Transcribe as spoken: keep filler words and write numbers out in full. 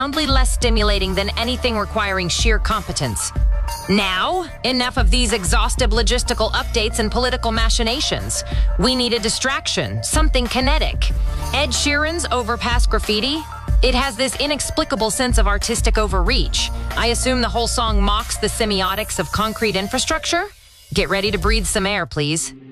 profoundly less stimulating than anything requiring sheer competence. Now, enough of these exhaustive logistical updates and political machinations. We need a distraction, something kinetic. Ed Sheeran's Overpass Graffiti? It has this inexplicable sense of artistic overreach. I assume the whole song mocks the semiotics of concrete infrastructure? Get ready to breathe some air, please.